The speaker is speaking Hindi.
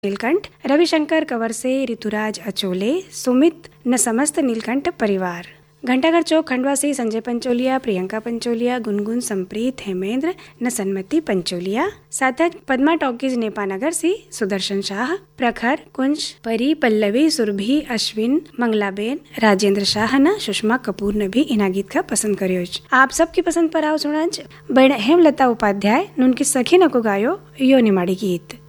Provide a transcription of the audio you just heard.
नीलकंठ, रविशंकर कंवर से ऋतुराज अचोले, सुमित न समस्त नीलकंठ परिवार। घंटाघर चौक खंडवा से संजय पंचोलिया, प्रियंका पंचोलिया, गुनगुन, संप्रीत, हेमेंद्र न सन्मति पंचोलिया। साथक पद्मा टॉकीज नेपानगर से सुदर्शन शाह, प्रखर, कुंज, परी, पल्लवी, सुरभि, अश्विन, मंगलाबेन, राजेंद्र शाह न सुषमा कपूर ने भी इना गीत का पसंद करियो। आप सबकी पसंद पर आओ सुना बड़ हेमलता उपाध्याय उनकी सखी न को गायो यो निमाड़ी गीत।